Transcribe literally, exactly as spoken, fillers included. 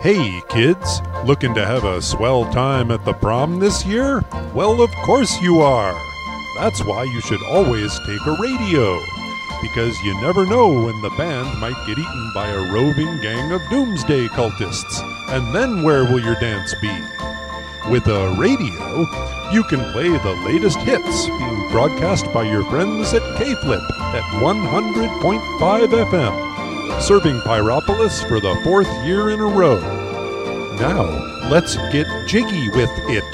Hey kids, looking to have a swell time at the prom this year? Well, of course you are. That's why you should always take a radio, because you never know when the band might get eaten by a roving gang of doomsday cultists, and then where will your dance be? With a radio, you can play the latest hits being broadcast by your friends at K-Flip at one hundred point five F M, serving Pyropolis for the fourth year in a row. Now, let's get jiggy with it.